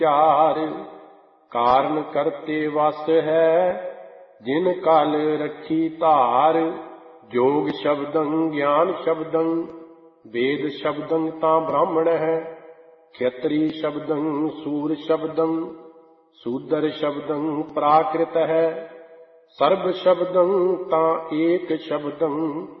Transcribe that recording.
ਚਾਰ। ਕਾਰਨ ਕਰਤੇ ਵਸ ਹੈ ਜਿਨ ਕਲ ਰੱਖੀ ਧਾਰ। ਜੋਗ ਸ਼ਬਦੰ ਗਿਆਨ ਸ਼ਬਦੰ ਵੇਦ ਸ਼ਬਦੰ ਤਾਂ ਬ੍ਰਾਹਮਣ ਹੈ। ਖੇਤਰੀ ਸ਼ਬਦੰ ਸੂਰ ਸ਼ਬਦੰ ਸੂਦਰ ਸ਼ਬਦੰ ਪ੍ਰਾਕ੍ਰਿਤ ਹੈ। ਸਰਬ ਸ਼ਬਦੰ ਤਾਂ ਏਕ ਸ਼ਬਦੰ